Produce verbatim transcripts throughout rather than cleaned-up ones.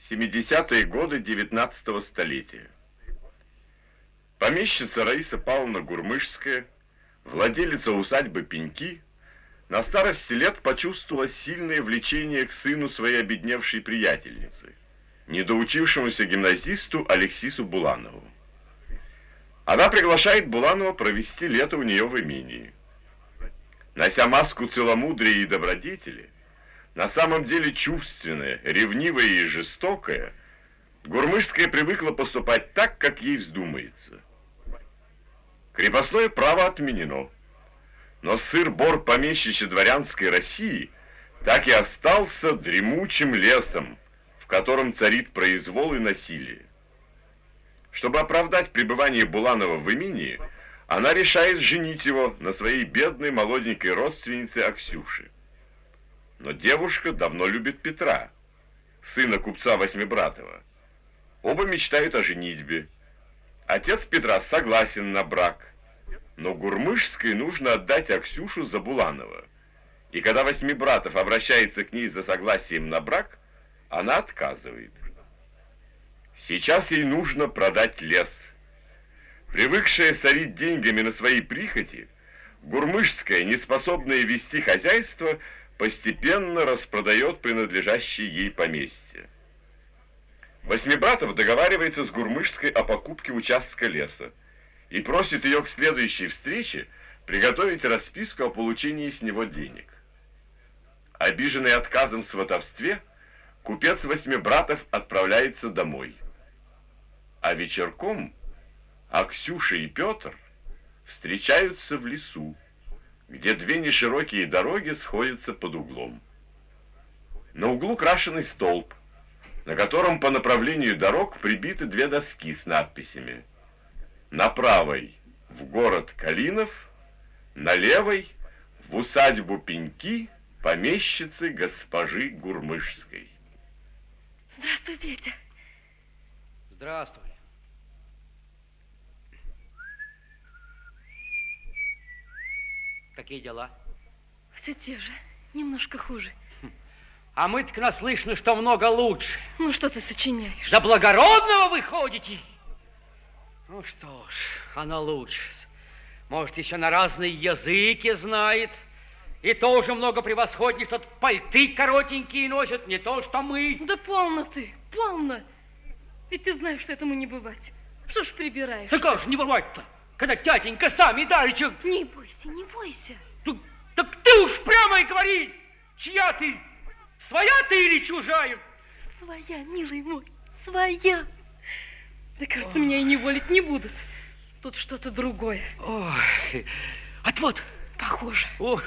семидесятые годы девятнадцатого столетия. Помещица Раиса Павловна Гурмышская, владелица усадьбы Пеньки, на старости лет почувствовала сильное влечение к сыну своей обедневшей приятельницы, недоучившемуся гимназисту Алексису Буланову. Она приглашает Буланова провести лето у нее в имении. Нося маску целомудрия и добродетели, на самом деле чувственная, ревнивая и жестокая, Гурмышская привыкла поступать так, как ей вздумается. Крепостное право отменено, но сыр-бор помещичьей дворянской России так и остался дремучим лесом, в котором царит произвол и насилие. Чтобы оправдать пребывание Буланова в имении, она решает женить его на своей бедной молоденькой родственнице Аксюше. Но девушка давно любит Петра, сына купца Восьмибратова. Оба мечтают о женитьбе. Отец Петра согласен на брак, но Гурмышской нужно отдать Аксюшу за Буланова. И когда Восьмибратов обращается к ней за согласием на брак, она отказывает. Сейчас ей нужно продать лес. Привыкшая сорить деньгами на свои прихоти, Гурмышская, неспособная вести хозяйство, постепенно распродает принадлежащие ей поместье. Восьмибратов договаривается с Гурмышской о покупке участка леса и просит ее к следующей встрече приготовить расписку о получении с него денег. Обиженный отказом в сватовстве, купец Восьмибратов отправляется домой. А вечерком Аксюша и Петр встречаются в лесу, где две неширокие дороги сходятся под углом. На углу крашеный столб, на котором по направлению дорог прибиты две доски с надписями: на правой в город Калинов, на левой в усадьбу Пеньки помещицы госпожи Гурмышской. Здравствуй, Петя. Здравствуй. Какие дела? Все те же, немножко хуже. А мы-то наслышаны, что много лучше. Ну, что ты сочиняешь? За благородного вы ходите? Ну что ж, оно лучше. Может, еще на разные языки знает. И тоже много превосходней, что пальты коротенькие носят, не то, что мы. Да полно ты, полно. Ведь ты знаешь, что этому не бывать. Что ж прибираешь? Да как же не бывать-то, когда тятенька сами давеча... Не бойся, не бойся. Так, так ты уж прямо и говори, чья ты? Своя ты или чужая? Своя, милый мой, своя. Да, кажется, меня и не волить не будут. Тут что-то другое. Ой, отвод. Похоже. Ой,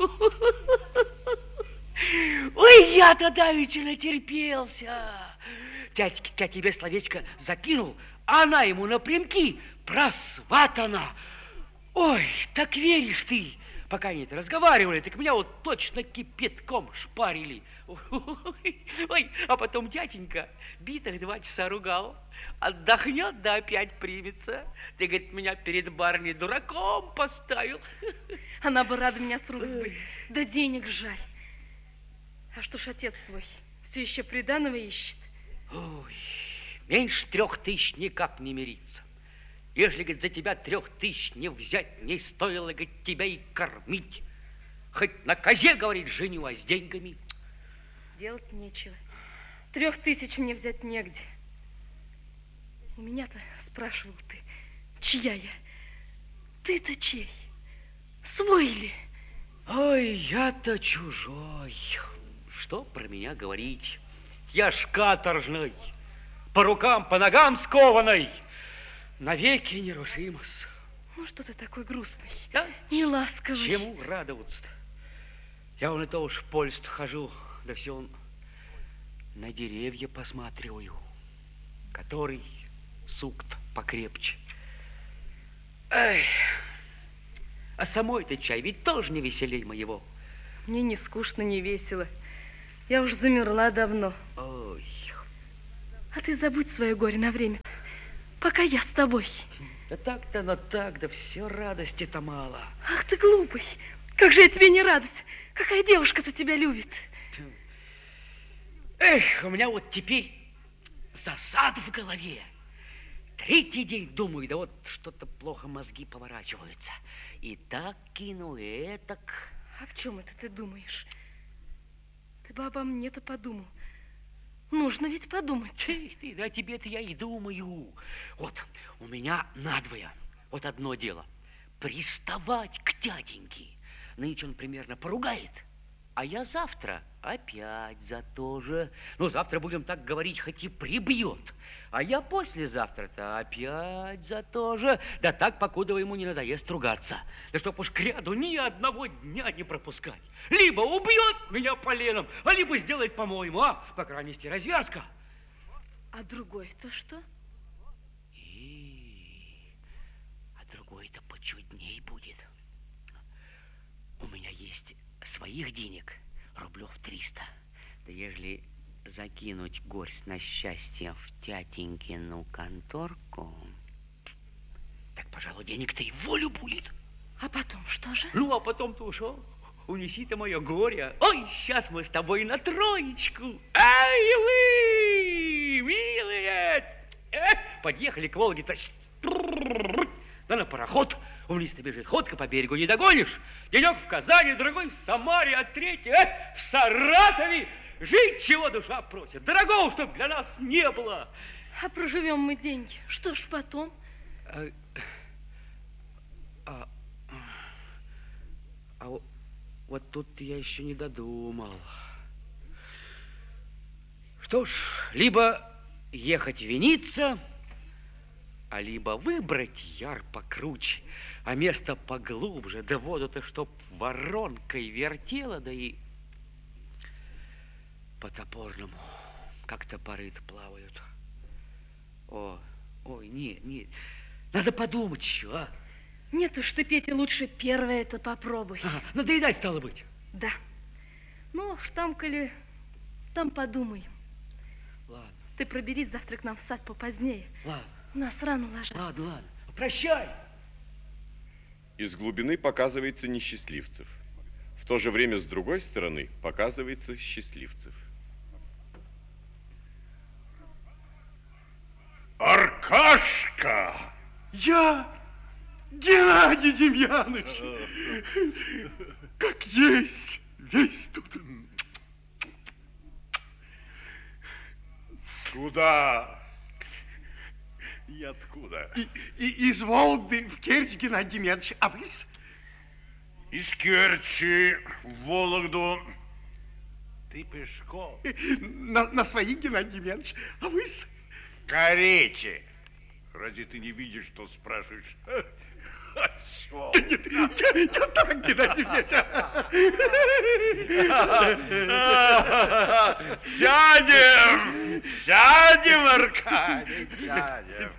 Ой я-то давеча натерпелся. Дядька тебе словечко закинул, а она ему напрямки просватана. Ой, так веришь ты? Пока они это разговаривали, так меня вот точно кипятком шпарили. Ой, ой, а потом дяденька битых два часа ругал. Отдохнет, да опять примется. Ты, говорит, меня перед барыней дураком поставил. Она бы рада меня с рук сбыть, да денег жаль. А что ж отец твой все еще приданого ищет? Ой, меньше трех тысяч никак не мирится. Ежели, говорит, за тебя трех тысяч не взять, не стоило, говорит, тебя и кормить. Хоть на козе, говорит, женю, а с деньгами. Делать нечего. Трех тысяч мне взять негде. У меня-то, спрашивал ты, чья я? Ты-то чей? Свой ли? Ой, я-то чужой. Что про меня говорить? Я ж каторжный, по рукам, по ногам скованный. Навеки нерушимость. Ну, что ты такой грустный, да? Неласковый. Чему радоваться-то? Я вон и то уж по лесу хожу, да все он на деревья посматриваю. Который сук-то покрепче. Ай, а самой-то чай ведь тоже не веселей моего. Мне не скучно, не весело. Я уж замерла давно. Ой. А ты забудь свое горе на время, пока я с тобой. Да так-то, но так, да все радости-то мало. Ах ты глупый, как же я тебе не радость. Какая девушка-то тебя любит. Эх, у меня вот теперь засад в голове. Третий день думаю, да вот что-то плохо мозги поворачиваются. И так кину, и этак. А в чем это ты думаешь? Ты бы обо мне-то подумал. Нужно ведь подумать. Ты, ты, да тебе-то я и думаю. Вот, у меня надвое. Вот одно дело. Приставать к дяденьке. Нынче он примерно поругает. А я завтра опять за то же. Ну, завтра будем так говорить, хоть и прибьет. А я послезавтра-то опять за то же. Да так, покуда ему не надоест ругаться. Да чтоб уж к ряду ни одного дня не пропускать. Либо убьет меня поленом, а либо сделает, по-моему, а? По крайней мере, развязка. А другой-то что? И... А другой-то почудней будет. У меня есть своих денег рублев триста. Да ежели закинуть горсть на счастье в тятенькину конторку, так, пожалуй, денег-то и волю будет. А потом что же? Ну, а потом-то ушел. Унеси ты мое горе. Ой, сейчас мы с тобой на троечку. Ай, вы, милые. Эх, подъехали к Волге-то. Да на пароход. Вниз-то бежит ходка по берегу, не догонишь. Денек в Казани, другой в Самаре, а третий э, в Саратове. Жить чего душа просит. Дорогого, чтоб для нас не было. А проживем мы деньги. Что ж потом? А, а, а вот тут я еще не додумал. Что ж, либо ехать виниться, а либо выбрать яр покруче, а место поглубже, да воду-то чтоб воронкой вертела, да и по топорному, как топоры-то плавают. О, ой, нет, нет, надо подумать еще, а? Нет уж ты, Петя, лучше первое это попробуй. Ага, надоедать стало быть. Да. Ну, уж там, коли, там подумаем. Ладно. Ты проберись завтра к нам в сад попозднее. Ладно. Нас рано ложат. Ладно, ладно. Прощай. Из глубины показывается несчастливцев. В то же время, с другой стороны, показывается счастливцев. Аркашка! Я, Геннадий Демьяныч, как есть, весь тут. Куда? И откуда? И, и из Волги в Керчь, Геннадий Демьяныч, а вы-с? Из Керчи в Вологду. Ты пешком? На, на свои, Геннадий Демьяныч, а вы-с? Карете. Разве ты не видишь, что спрашиваешь? Осел. Нет, я, я так, Геннадий Демьяныч. Сядем! Сядем, Аркадий, сядем.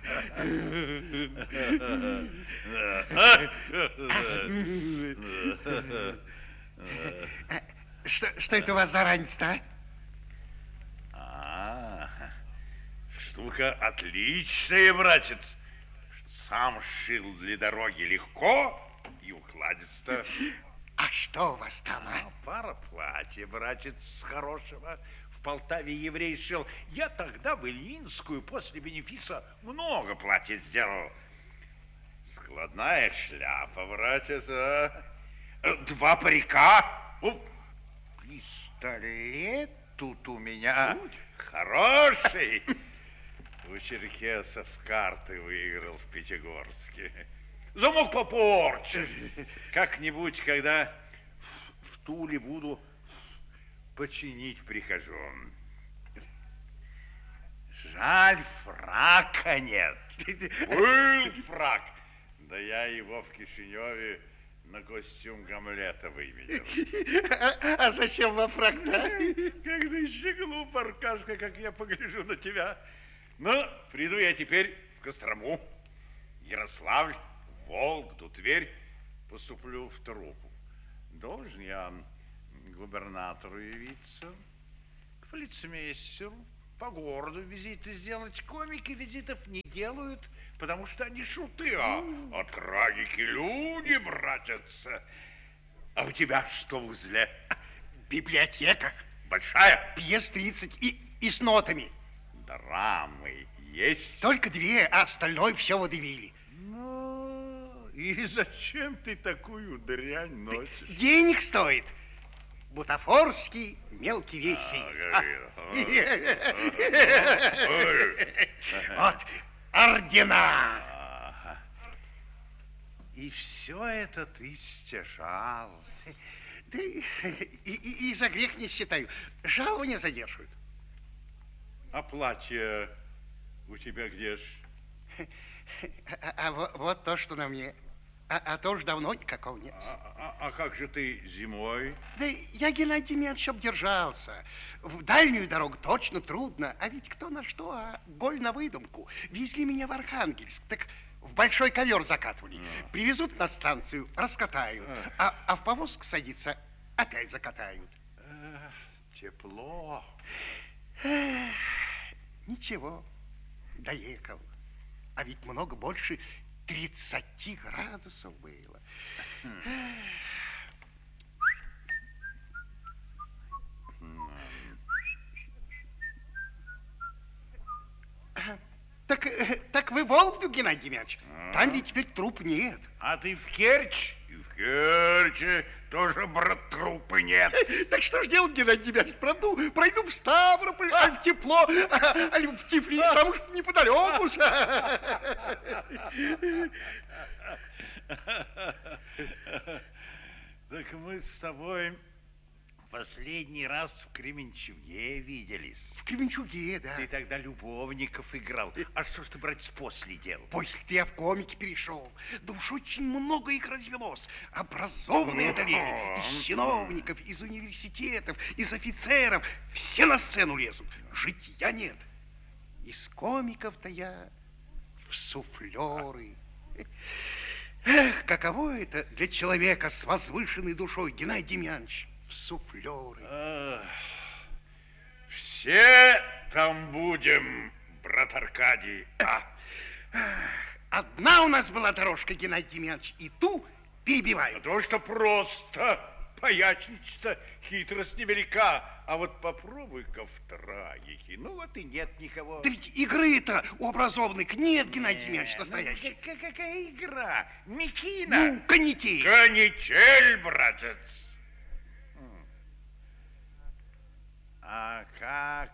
Что, что это у вас за ранец-то, а? А, штука отличная, братец. Сам шил для дороги легко и укладисто. А что у вас там, а? А, пара платья, братец, хорошего. В Полтаве еврей шил. Я тогда в Ильинскую после бенефиса много платьев сделал. Складная шляпа, братец, а? Два парика. О, пистолет тут у меня хороший. У черкесов карты выиграл в Пятигорске. Замок попорчен. Как-нибудь, когда в Туле буду, починить прихожу. Жаль, фрака нет. Был фрак. Да я его в Кишиневе на костюм Гамлета выменял. А, а зачем вам фрак-то? Как ты еще глуп, Аркашка, как я погляжу на тебя. Ну, приду я теперь в Кострому, Ярославль, Вологду, Тверь, поступлю в труппу. Должен я губернатору явиться, к полицмейстеру, по городу визиты сделать. Комики визитов не делают, потому что они шуты, а, а трагики люди, братец. А у тебя что в узле? Библиотека. Большая? Пьес тридцать и, и с нотами. драмы есть? Только две, а остальное все водевили. Ну, и зачем ты такую дрянь носишь? Денег стоит. Бутафорский мелкий вещи. Вот, ордена. И все это ты стяжал. Да и, и, и за грех не считаю. Жалования задерживают. А платье у тебя где ж? А, а вот, вот то, что на мне. А, а то уж давно никакого нет. А, а, а как же ты зимой? Да я, Геннадий Семенович, обдержался. В дальнюю дорогу точно трудно. А ведь кто на что, а голь на выдумку. Везли меня в Архангельск, так в большой ковер закатывали. А. Привезут на станцию, раскатают. А, а в повозку садиться, опять закатают. Эх, тепло. Эх, ничего, доехал. А ведь много больше тридцати градусов было. Так, так вы в Вологду, Геннадий Семенович? А? Там ведь теперь труп нет. А ты в Керчь? И в Керчи тоже, брат, трупы нет. Так что ж делать, Геннадий Семенович? Пройду, пройду в Ставрополь, а в тепло, а, а в Тифлис, там уж неподалеку. Так мы с тобой последний раз в Кременчуге виделись. В Кременчуге, да. Ты тогда любовников играл. А что ж ты, братец, после делал? После я в комики перешел. Да уж очень много их развелось. Образованные одолели. Из чиновников, из университетов, из офицеров. Все на сцену лезут. Житья нет. Из комиков-то я в суфлеры. Эх, каково это для человека с возвышенной душой, Геннадий Семенович, в суфлеры. Ах, все там будем, брат Аркадий. А. Одна у нас была дорожка, Геннадий Семенович, и ту перебиваю. Потому что просто поячничать-то хитрость невелика. А вот попробуй-ка в траеке. Ну вот и нет никого. Да ведь игры-то у образованных нет, Геннадий Семенович, настоящий. Ну, какая игра? Микина? Ну, канитель. Канитель, братец. А как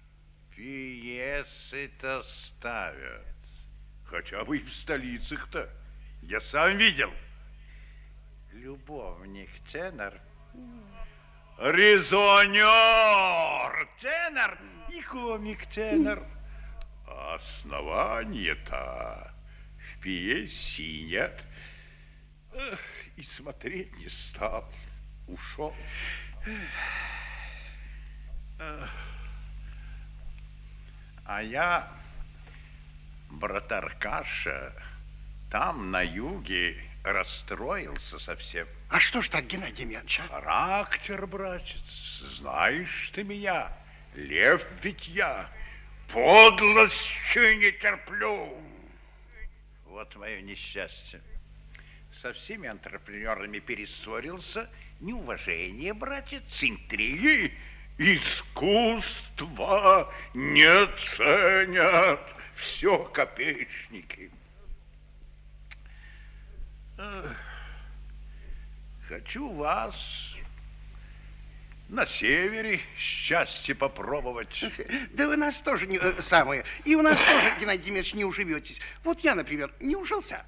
пьесы-то ставят? Хотя бы и в столицах-то. Я сам видел. Любовник тенор, резонер тенор и комик тенор. А основания-то в пьесе нет. Эх, и смотреть не стал. Ушел. А я, брат Аркаша, там на юге расстроился совсем. А что ж так, Геннадий Семенович? А? Характер, братец, знаешь ты меня, лев ведь я, подлостью не терплю. Вот мое несчастье. Со всеми антрепренерами перессорился, неуважение, братец, интриги, искусство не ценят, все копеечники. Хочу вас на севере счастье попробовать. Да вы нас тоже не, э, самое. И у нас тоже, Геннадий Семенович, не уживетесь. Вот я, например, не ужился.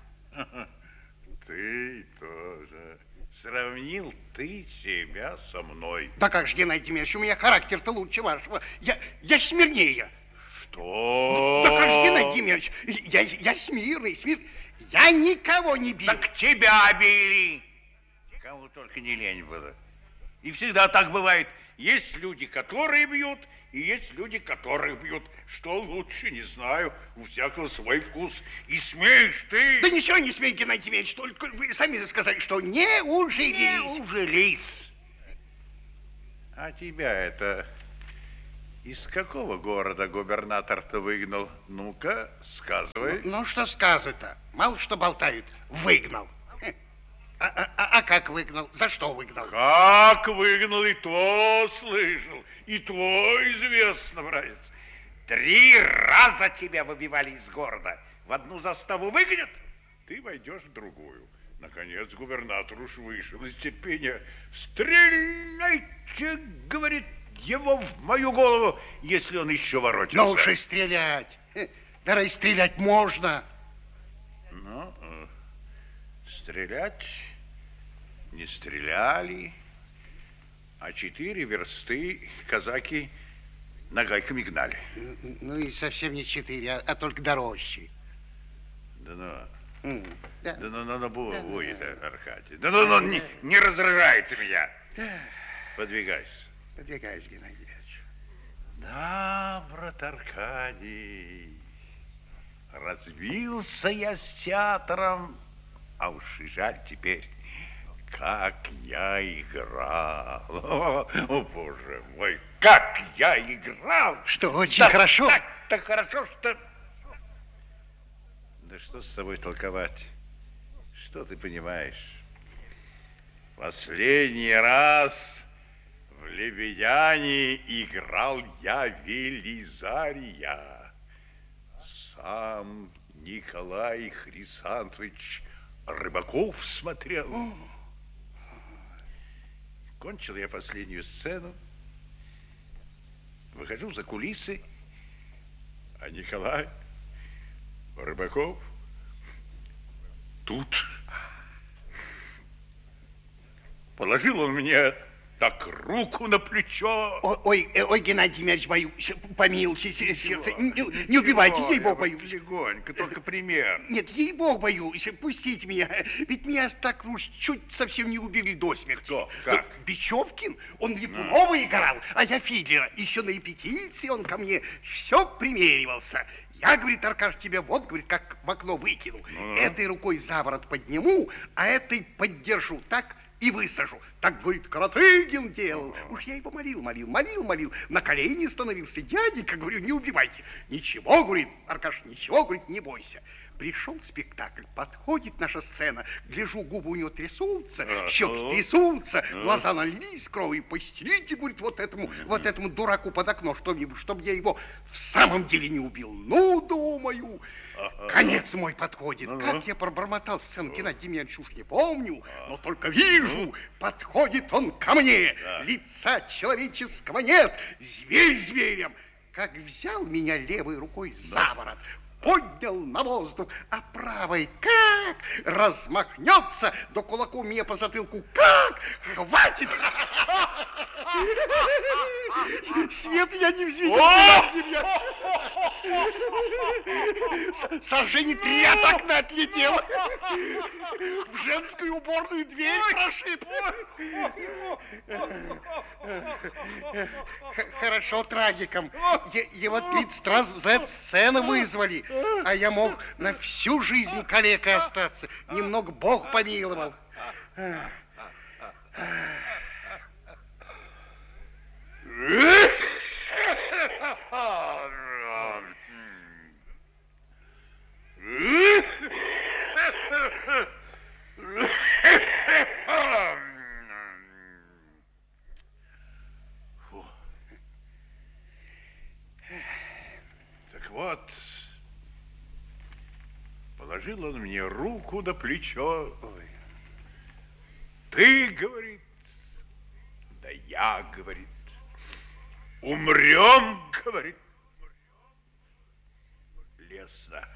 Ты тоже. Сравнил ты себя со мной. Да как же, Геннадий Семенович, у меня характер-то лучше вашего. Я, я смирнее. Что? Да как же, Геннадий Семенович, я, я смирный, смирный. Я никого не бил. Так тебя били. Кому только не лень было. И всегда так бывает. Есть люди, которые бьют, и есть люди, которых бьют. Что лучше, не знаю. У всякого свой вкус. И смеешь ты. Да ничего не смей, Геннадий Семенович. Только вы сами сказали, что не ужались. Не ужались. А тебя это из какого города губернатор-то выгнал? Ну-ка, сказывай. Ну, ну что сказывать-то? Мало что болтают. Выгнал. А, а, а как выгнал? За что выгнал? Как выгнал, и то слышал, и то известно, братец. Три раза тебя выбивали из города. В одну заставу выгонят, ты войдешь в другую. Наконец губернатор уж вышел из терпения. Стреляйте, говорит, его в мою голову, если он еще воротится. Ну уж и стрелять. Да и стрелять можно. Ну, стрелять не стреляли, а четыре версты казаки нагайками гнали. Ну и совсем не четыре, а, а только дорожче. Да ну, Mm, да. да ну, ну, ну, Да, будет, да. Аркадий. Да ну, ну, Да, не, да. не разрывай ты меня. Да. Подвигайся. Подвигаешь, Геннадий Ильич. Да, брат Аркадий, развился я с театром, а уж и жаль теперь, как я играл. О, о, боже мой, как я играл. Что, очень Так, хорошо? Так, так хорошо, что... Да что с тобой толковать? Что ты понимаешь? Последний раз в «Лебедяне» играл я Велизария. Сам Николай Хрисантович Рыбаков смотрел. Кончил я последнюю сцену, выхожу за кулисы, а Николай Рыбаков тут. Положил он мне так руку на плечо. О- Ой, э, ой, Геннадий Ильич, боюсь, помилуйте се- сердце. Не, не убивайте, Ничего, ей-богу, я вот боюсь. легонько, только пример. Нет, ей-богу, боюсь, пустите меня. Ведь меня так уж чуть совсем не убили до смерти. Кто? Как? Ну, Бечевкин, он Липунова играл, а я Фидлера. Еще на репетиции он ко мне все примеривался. Я, говорит, Аркаш, тебя вот, говорит, как в окно выкинул. Ну-ну. Этой рукой за ворот подниму, а этой поддержу так и высажу. Так, говорит, Каратыгин делал. Уж я его молил, молил, молил, молил. На колени становился. Дяденька, говорю, не убивайте. Ничего, говорит, Аркаш, ничего, говорит, не бойся. Пришел спектакль, подходит наша сцена, гляжу, губы у него трясутся, А, щеки ну? трясутся, Ну? глаза налились кровью. Постелите, говорит, вот этому, вот этому дураку под окно, что-нибудь, чтобы я его в самом деле не убил. Ну, думаю, конец мой подходит. Ну-ну. Как я пробормотал сцену, Геннадий Демьянович, уж не помню, но только вижу, подходит он ко мне, Да. лица человеческого нет, зверь зверем. Как взял меня левой рукой за ворот, поднял на воздух, а правой как размахнется, до кулаком мне по затылку как хватит. Свет я не взвидел. Сожжение три от окна отлетело. В женскую уборную дверь прошиб. Х- Хорошо трагиком. Е- Его тридцать раз за эту сцену вызвали. А я мог на всю жизнь калекой остаться. Немного Бог помиловал. Фу. Так вот, положил он мне руку на плечо. Ой. Ты, говорит, да я, говорит, умрем, говорит, леса.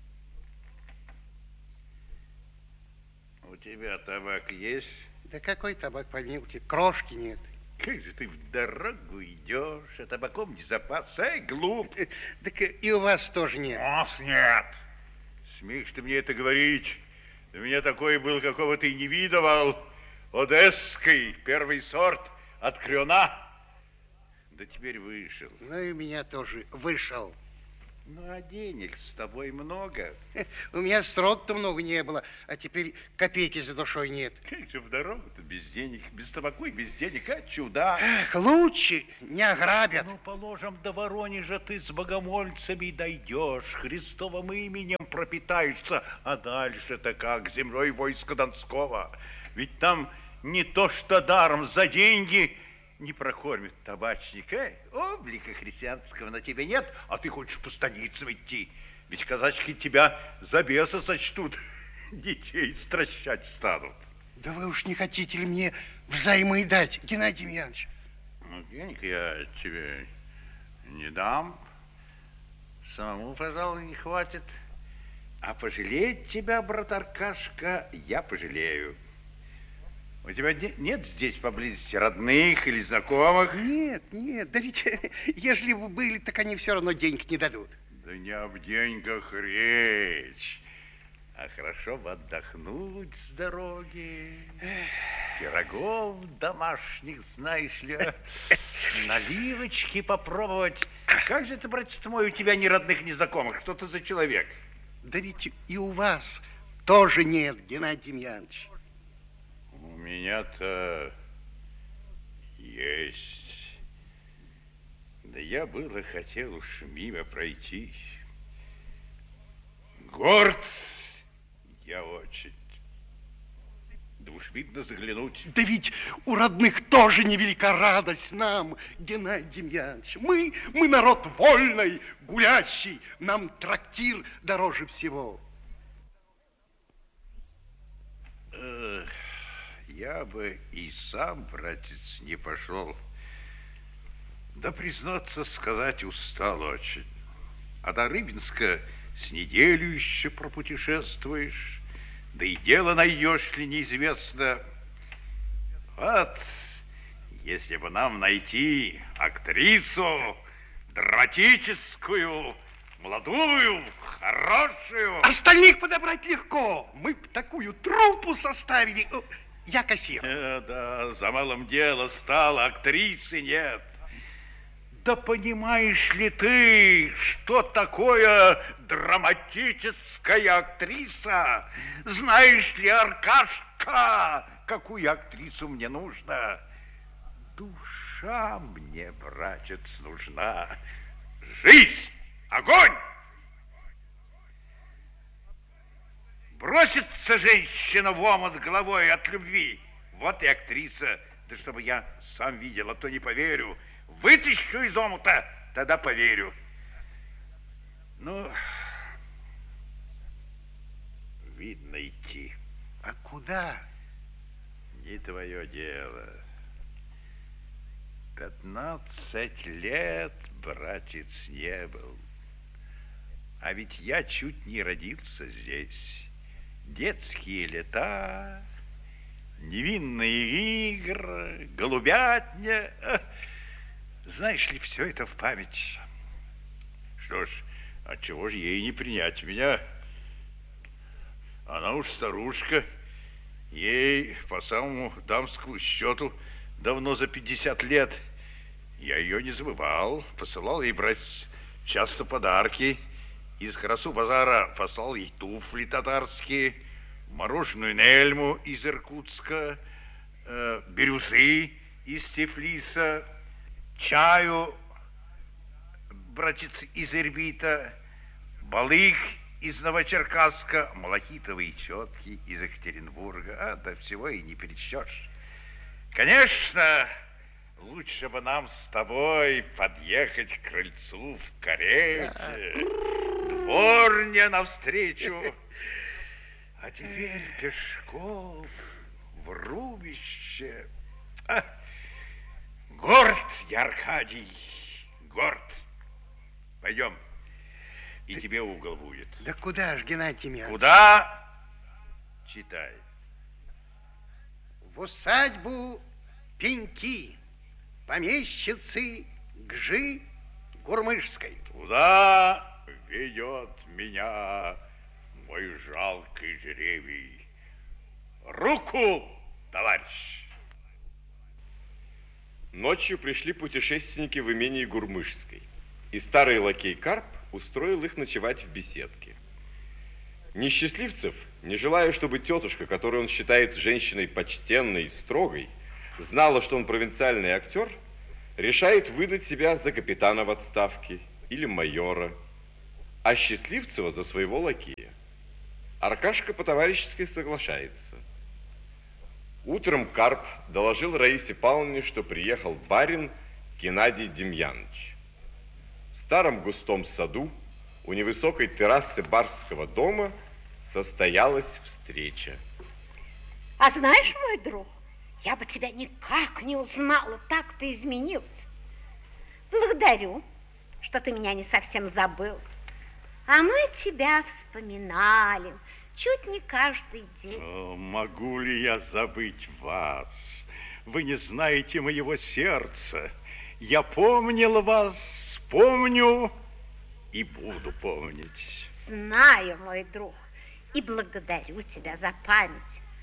У тебя табак есть? Да какой табак, помилуйте, крошки нет. Как же ты в дорогу идешь, а табаком не запас, ай, глуп. Э, Так э, и у вас тоже нет. Нас нет. Смеешь ты мне это говорить? У меня такой был, какого ты не видывал. Одесский, первый сорт, от Крёна. Да теперь вышел. Ну и у меня тоже вышел. Ну, а денег с тобой много. Э, У меня срок-то много не было, а теперь копейки за душой нет. Как же в дорогу-то без денег, без табаку и без денег, а чудак. Эх, лучше не ограбят. Ну, положим, до Воронежа ты с богомольцами дойдешь, Христовым именем пропитаешься, а дальше-то как, землей войска Донского. Ведь там не то что даром, за деньги не прокормит табачника. Облика христианского на тебе нет, а ты хочешь по станицам идти. Ведь казачки тебя за беса сочтут, детей стращать станут. Да вы уж не хотите ли мне взаймы дать, Геннадий Демьянович? Ну, денег я тебе не дам. Самому, пожалуй, не хватит. А пожалеть тебя, брат Аркашка, я пожалею. У тебя нет здесь поблизости родных или знакомых? Нет, нет, да ведь, ежели бы были, так они все равно денег не дадут. Да не об деньгах речь, а хорошо бы отдохнуть с дороги. Пирогов домашних, знаешь ли, наливочки попробовать. Как же ты, братец мой, у тебя ни родных, ни знакомых? Что ты за человек? Да ведь и у вас тоже нет, Геннадий Демьянович. У меня-то есть. Да я было хотел уж мимо пройти. Горд я очень. Да уж видно заглянуть. Да ведь у родных тоже невелика радость нам, Геннадий Демьянович. Мы, мы народ вольный, гулящий, нам трактир дороже всего. Эх, я бы и сам, братец, не пошел. Да, признаться, сказать устал очень. А до Рыбинска с неделю еще пропутешествуешь. Да и дело найдешь ли, неизвестно. Вот, если бы нам найти актрису драматическую, молодую, хорошую... Остальных подобрать легко. Мы б такую труппу составили. Я кассир. Э, да, за малым дело стало, актрисы нет. Да понимаешь ли ты, что такое драматическая актриса? Знаешь ли, Аркашка, какую актрису мне нужно? Душа мне, братец, нужна. Жизнь, огонь! Бросится женщина в омут головой от любви. Вот и актриса. Да чтобы я сам видел, а то не поверю. Вытащу из омута, тогда поверю. Ну, видно идти. А куда? Не твое дело. Пятнадцать лет, братец, не был. А ведь я чуть не родился здесь. Детские лета, невинные игры, голубятня. Знаешь ли, все это в память. Что ж, отчего же ей не принять меня? Она уж старушка. Ей по самому дамскому счету давно за пятьдесят лет. Я ее не забывал. Посылал ей брать часто подарки. Из Карасу-базара послал ей туфли татарские, мороженую нельму из Иркутска, э, бирюзы из Тифлиса, чаю, братец, из Ирбита, балык из Новочеркасска, малахитовые четки из Екатеринбурга. А, да всего и не перечтешь. Конечно, лучше бы нам с тобой подъехать к крыльцу в карете, дворня навстречу. А теперь пешком в рубище. А, горд я, Аркадий, горд. Пойдем, и да, тебе угол будет. Да куда ж, Геннадий Демьянович? Куда? Читай. В усадьбу Пеньки, помещицы Гжи Гурмышской. Туда ведет меня мой жалкий жребий. Руку, товарищ! Ночью пришли путешественники в имение Гурмышской, и старый лакей Карп устроил их ночевать в беседке. Несчастливцев, не желая, чтобы тетушка, которую он считает женщиной почтенной и строгой, знала, что он провинциальный актер, решает выдать себя за капитана в отставке или майора, а Счастливцева за своего лакея. Аркашка по-товарищески соглашается. Утром Карп доложил Раисе Павловне, что приехал барин Геннадий Демьянович. В старом густом саду у невысокой террасы барского дома состоялась встреча. А знаешь, мой друг, я бы тебя никак не узнала, так ты изменился. Благодарю, что ты меня не совсем забыл. А мы тебя вспоминали чуть не каждый день. О, могу ли я забыть вас? Вы не знаете моего сердца. Я помнил вас, помню и буду помнить. Знаю, мой друг, и благодарю тебя за память.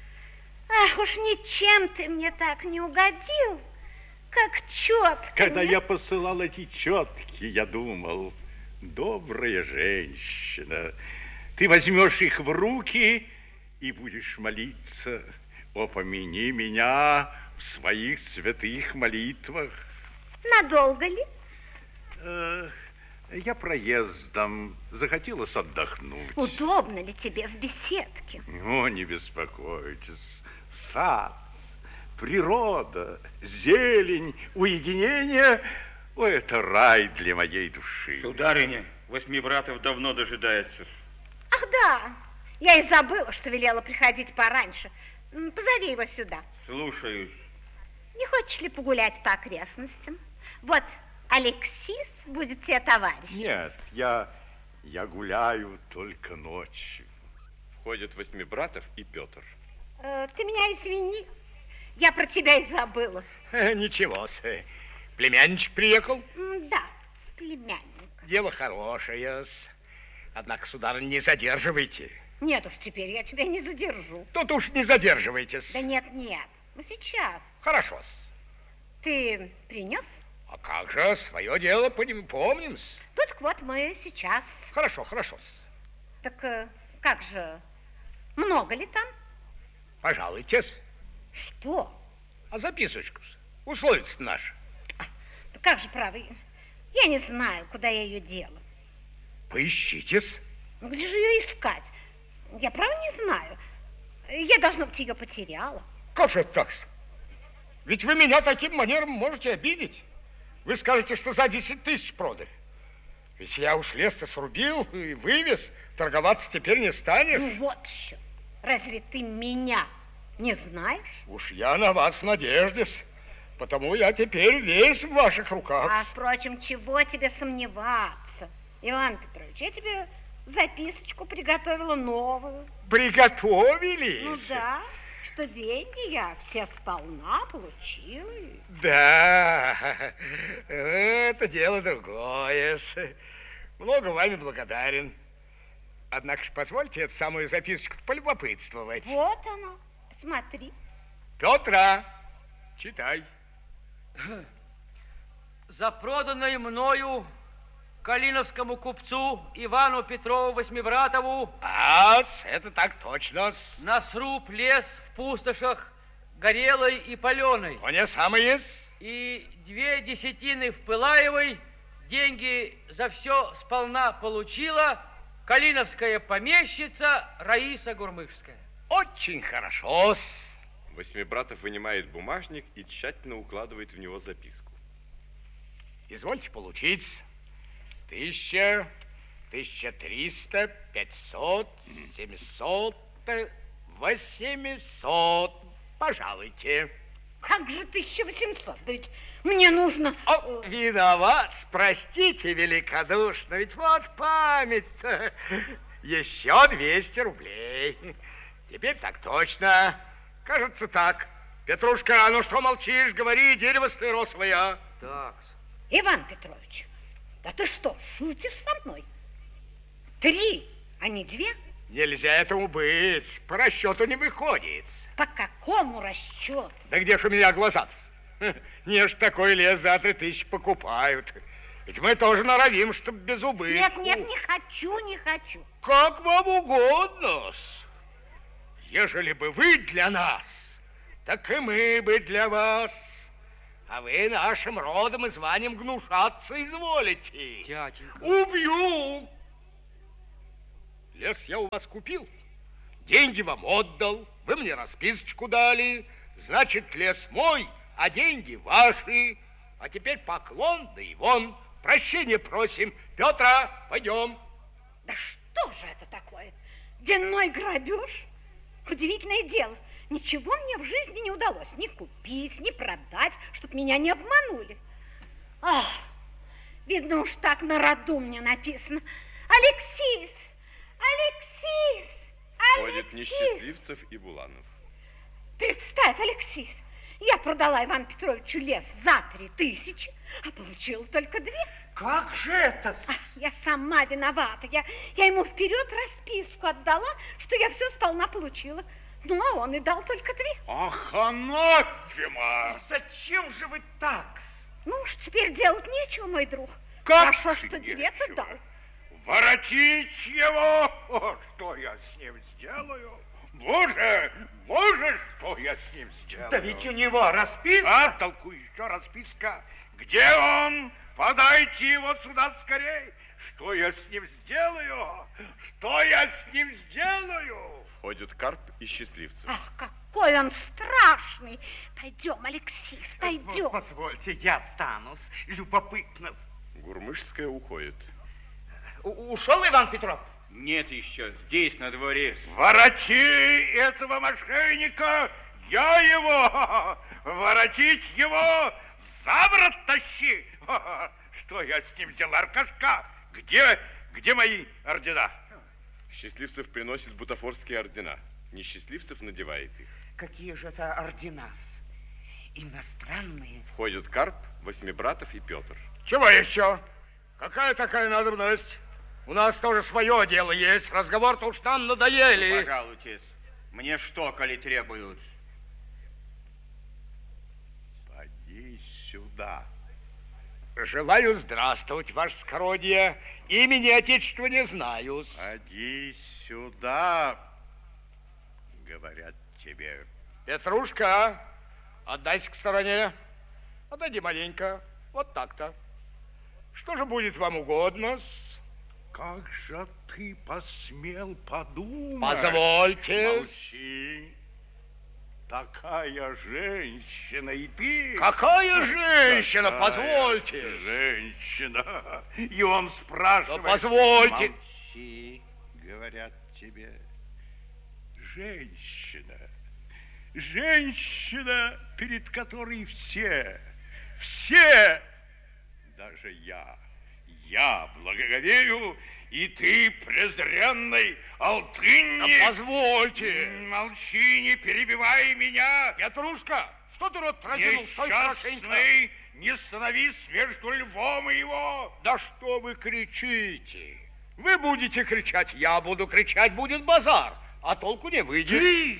Ах, уж ничем ты мне так не угодил, как четко. Когда я посылал эти четки, я думал, добрая женщина, ты возьмешь их в руки и будешь молиться. О, помяни меня в своих святых молитвах. Надолго ли? Э, я проездом, захотелось отдохнуть. Удобно ли тебе в беседке? О, не беспокойтесь. Сад, природа, зелень, уединение – о, это рай для моей души. Сударыня, Восьмибратов давно дожидается. Ах, да, я и забыла, что велела приходить пораньше. М, Позови его сюда. Слушаюсь. Не хочешь ли погулять по окрестностям? Вот Алексис будет тебе товарищ. Нет, я, я гуляю только ночью. Входят Восьмибратов и Петр. Э, ты меня извини, я про тебя и забыла. Ничего-с. Племянничек приехал? М, Да, племянник. Дело хорошее. Однако, сударыня, не задерживайте. Нет уж, теперь я тебя не задержу. Тут уж не задерживайтесь. Да нет, нет, мы сейчас. Хорошо-с. Ты принес? А как же, свое дело поним- помним-с. Тут вот мы сейчас. Хорошо, хорошо-с. Так э, как же, много ли там? Пожалуйтесь. Что? А записочку-с. Условица наша. Да как же, право, я не знаю, куда я ее дела. Поищитесь. Ну, где же ее искать? Я, право, не знаю. Я, должно быть, ее потеряла. Как же это так? Ведь вы меня таким манером можете обидеть. Вы скажете, что за десять тысяч продали. Ведь я уж лес-то срубил и вывез. Торговаться теперь не станешь. Ну вот еще. Разве ты меня не знаешь? Уж я на вас в надежде. Потому я теперь весь в ваших руках. А, впрочем, чего тебе сомневаться? Иван Петрович, я тебе записочку приготовила новую. Приготовили? Ну да, что деньги я все сполна получила. Да, это дело другое. Много вами благодарен. Однако ж позвольте эту самую записочку полюбопытствовать. Вот она, смотри. Петра, читай. За проданной мною калиновскому купцу Ивану Петрову Восьмибратову А, это так точно. на сруб лес в пустошах горелой и паленой. Он самое. И две десятины в Пылаевой деньги за все сполна получила калиновская помещица Раиса Гурмышская. Очень хорошо. Восьмибратов вынимает бумажник и тщательно укладывает в него записку. Извольте получить. Тысяча, тысяча триста, пятьсот, семьсот, восемьсот. Пожалуйте. Как же тысяча восемьсот? Да ведь мне нужно... О, виноват, простите великодушно, ведь вот память-то. Еще двести рублей. Теперь так точно. Кажется так. Петрушка, ну что молчишь, говори, дерево стыросовое. Так. Иван Петрович, да ты что, шутишь со мной? Три, а не две? Нельзя этому быть, по расчету не выходит. По какому расчету? Да где ж у меня глаза-то? Не ж такой лес за три тысячи покупают. Ведь мы тоже норовим, чтоб без убытку. Нет, нет, не хочу, не хочу. Как вам угодно. Ежели бы вы для нас, так и мы бы для вас. А вы нашим родом и званием гнушаться изволите. Дяденька. Убью. Лес я у вас купил, деньги вам отдал, вы мне расписочку дали, Значит, лес мой, а деньги ваши. А теперь поклон, да и вон. Прощения просим. Петра, пойдем. Да что же это такое? Денной грабеж? Удивительное дело. Ничего мне в жизни не удалось ни купить, ни продать, чтоб меня не обманули. Ах, видно уж так на роду мне написано. Алексис! Алексис! Ходят Несчастливцев и Буланов. Представь, Алексис, я продала Ивану Петровичу лес за три тысячи, а получила только две. Как же это? А, я сама виновата. Я, я ему вперед расписку отдала, что я все сполна получила. Ну, а он и дал только две. Ах, анафема! Зачем же вы так? Ну уж теперь делать нечего, мой друг. Как Хорошо, что две-то дал. Воротить его! О, что я с ним сделаю? Боже, боже, что я с ним сделаю? Да ведь у него расписка. А, толку еще расписка. Где он? Подайте его сюда скорей. Что я с ним сделаю? Что я с ним сделаю? Входят Карп и Счастливцев. Ах, какой он страшный. Пойдем, Алексис, пойдем. Позвольте, я останусь. Любопытно. Гурмышская уходит. У- ушел Иван Петров? Нет еще, здесь, на дворе. Вороти этого мошенника, я его. Воротить его, за ворот тащи. Что я с ним сделал, Аркашка? Где, где мои ордена? Счастливцев приносит бутафорские ордена. Несчастливцев надевает их. Какие же это ордена? Иностранные. Входят Карп, Восьмибратов и Петр. Чего еще? Какая такая надобность? У нас тоже свое дело есть. Разговор-то уж нам надоели. Пожалуйтесь. Мне что, коли требуют? Поди сюда. Желаю здравствовать, ваше скородие. Имени Отечества не знаю. Поди сюда, говорят тебе. Петрушка, отдайся к стороне. Отойди маленько. Вот так-то. Что же будет вам угодно? Как же ты посмел подумать? Позвольте. Молчи. Такая женщина, и ты... Какая женщина? Такая Позвольте. Женщина. И он спрашивает... Да позвольте. Молчи, говорят тебе. Женщина. Женщина, перед которой все, все, даже я, я благоговею, и ты, презренный Алтынник... Да позвольте. Молчи, не перебивай меня. Петрушка, что ты рот разинул? Стой хорошенько. Несчастный, не становись между львом и его. Да что вы кричите? Вы будете кричать, я буду кричать, будет базар, а толку не выйдет. Ты,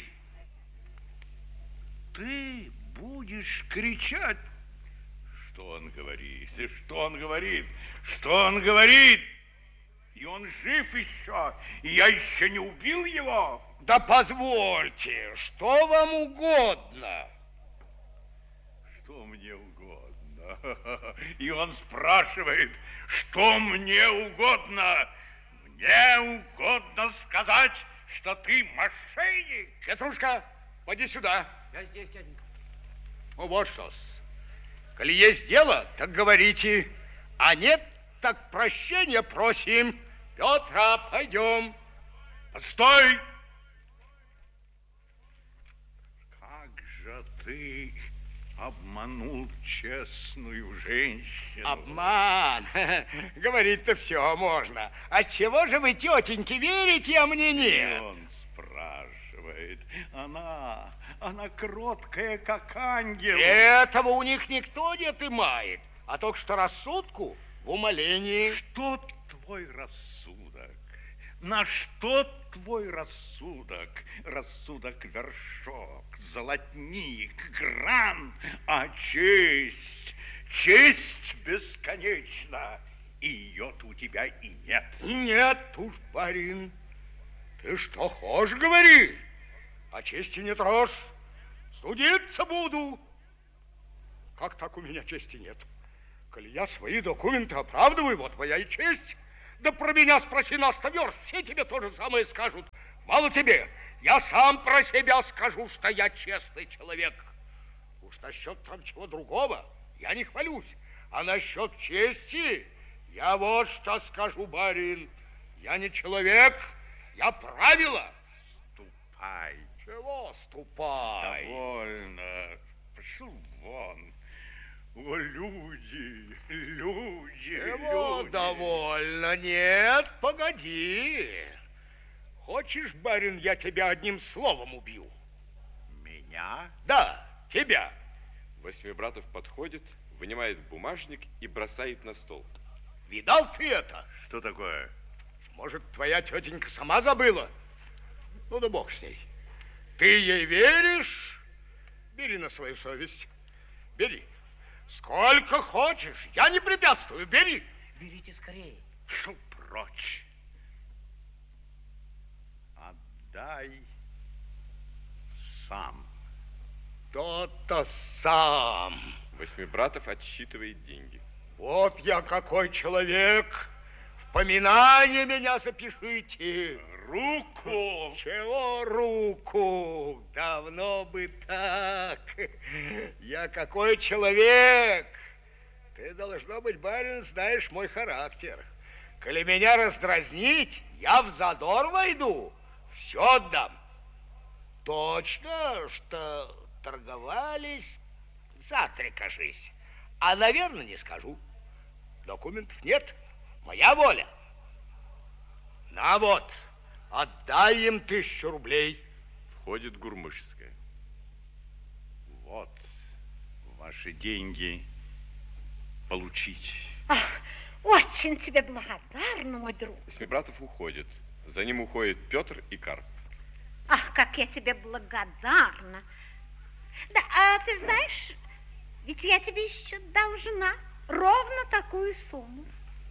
ты будешь кричать. Что он говорит? Что он говорит? Что он говорит? И он жив еще, и я еще не убил его. Да позвольте, что вам угодно? Что мне угодно? И он спрашивает, что мне угодно? Мне угодно сказать, что ты мошенник. Петрушка, поди сюда. Я здесь, дяденька. Ну вот что-с. Коли есть дело, так говорите. А нет, так прощения просим. Петра, пойдем. Постой! Как же ты обманул честную женщину? Обман. Говорить-то все можно. Отчего же вы, тетеньки, верите, а мне И нет? он спрашивает. Она, она кроткая, как ангел. Этого у них никто не отымает, а только что рассудку в умолении. Что твой рассудок? На что твой рассудок? Рассудок вершок, золотник, грант, а честь, честь бесконечна. И ее-то у тебя и нет. Нет уж, барин, ты что хочешь, говори, а чести не трожь, судиться буду. Как так у меня чести нет? Коли я свои документы оправдываю, вот моя и честь. Да про меня спроси на сто верст, все тебе то же самое скажут. Мало тебе, Я сам про себя скажу, что я честный человек. Уж насчет там чего другого я не хвалюсь. А насчет чести я вот что скажу, барин. Я не человек, я правило. Ступай. Чего ступай? Довольно. Пошел вон. О, люди, люди, Чего люди. довольно? Нет, погоди. Хочешь, барин, я тебя одним словом убью? Меня? Да, тебя. Восьмибратов подходит, вынимает бумажник и бросает на стол. Видал ты это? Что такое? Может, твоя тетенька сама забыла? Ну да бог с ней. Ты ей веришь? Бери на свою совесть. Бери. Сколько хочешь. Я не препятствую. Бери. Берите скорее. Шел прочь. Отдай сам. То-то сам. Восьмибратов отсчитывает деньги. Вот я какой человек. В поминание меня запишите. Руку! Чего руку? Давно бы так. Я какой человек? Ты, должно быть, барин, знаешь мой характер. Коли меня раздразнить, я в задор войду, все отдам. Точно, что торговались, завтра, кажись. А, наверное, не скажу. Документов нет, моя воля. На вот. Отдай им тысячу рублей. Входит Гурмышская. Вот ваши деньги. Получить. Ах, очень тебе благодарна, мой друг. Восьмибратов уходит. За ним уходит Петр и Карп. Ах, как я тебе благодарна. Да, а ты знаешь, ведь я тебе еще должна ровно такую сумму.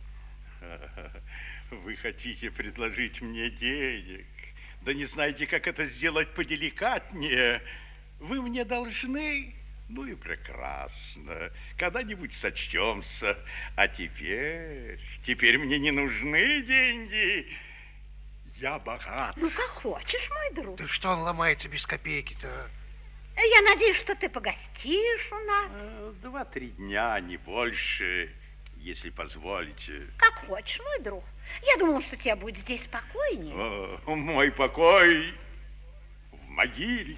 Вы хотите предложить мне денег? Да не знаете, как это сделать поделикатнее. Вы мне должны? Ну и прекрасно. Когда-нибудь сочтемся. А теперь, теперь мне не нужны деньги. Я богат. Ну, как хочешь, мой друг. Да что он ломается без копейки-то? Я надеюсь, что ты погостишь у нас. Э, Два-три дня, не больше, если позволите. Как хочешь, мой друг. Я думала, что тебе будет здесь спокойнее. О, мой покой в могиле.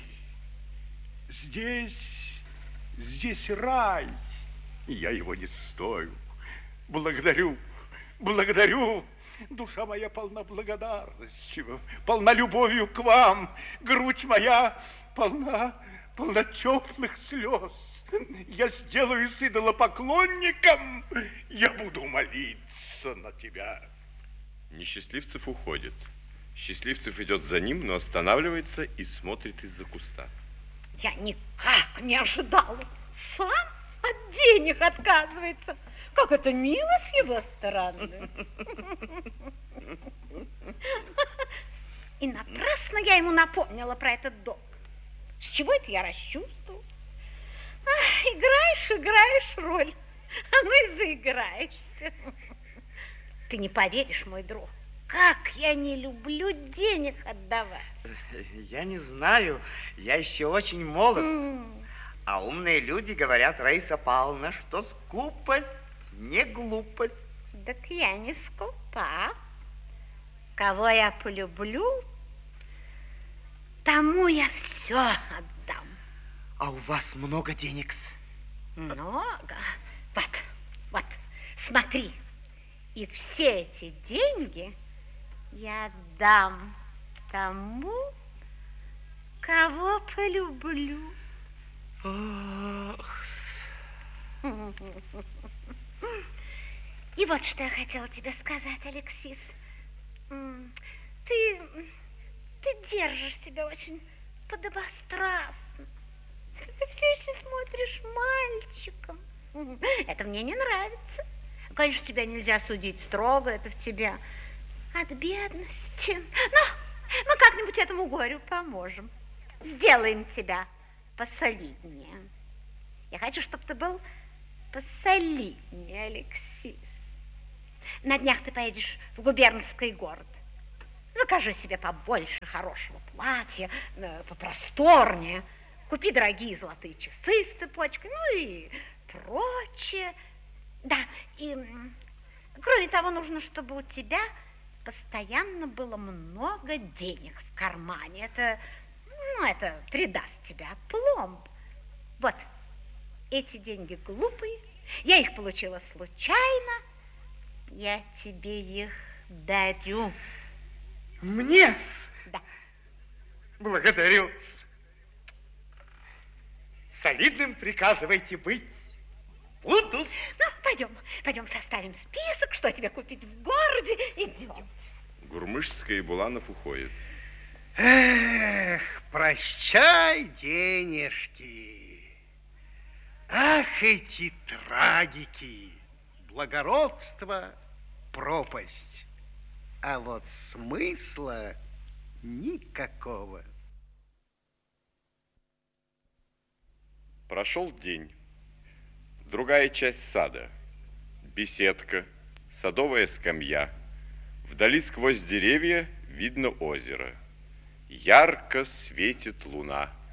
Здесь, здесь рай. Я его не стою. Благодарю, благодарю. Душа моя полна благодарностью, полна любовью к вам. Грудь моя полна, полна теплых слез. Я сделаюсь идолопоклонником. Я буду молиться на тебя. Несчастливцев уходит. Счастливцев идет за ним, но останавливается и смотрит из-за куста. Я никак не ожидала. Сам от денег отказывается. Как это мило с его стороны. И напрасно я ему напомнила про этот долг. С чего это я расчувствовала? Ах, играешь, играешь роль, а ну и заиграешься. Ты не поверишь, мой друг, как я не люблю денег отдавать. Я не знаю, я еще очень молод. М. А умные люди говорят, Раиса Павловна, что скупость не глупость. Так я не скупа. Кого я полюблю, тому я все отдам. А у вас много денег? Много. Вот, вот, смотри. И все эти деньги я дам тому, кого полюблю. Ох. И вот что я хотела тебе сказать, Алексис. М, Ты, ты держишь себя очень подобострастно. Ты все еще смотришь мальчиком. Это мне не нравится. Конечно, тебя нельзя судить строго, это в тебя от бедности. Но мы как-нибудь этому горю поможем. Сделаем тебя посолиднее. Я хочу, чтобы ты был посолиднее, Алексис. На днях ты поедешь в губернский город. Закажи себе побольше хорошего платья, э, попросторнее. Купи дорогие золотые часы с цепочкой, ну и прочее. Да, и м, кроме того, нужно, чтобы у тебя постоянно было много денег в кармане. Это, ну, это придаст тебе опломб. Вот, эти деньги глупые, я их получила случайно, я тебе их дарю. Мне? Да. Благодарю. Солидным приказывайте быть. Буду. Ну, пойдем, пойдем составим список, что тебе купить в городе. Идем. Гурмышская и Буланов уходят. Эх, прощай, денежки. Ах, эти трагики. Благородство, пропасть. А вот смысла никакого. Прошел день. Другая часть сада. Беседка, садовая скамья. Вдали сквозь деревья видно озеро. Ярко светит луна.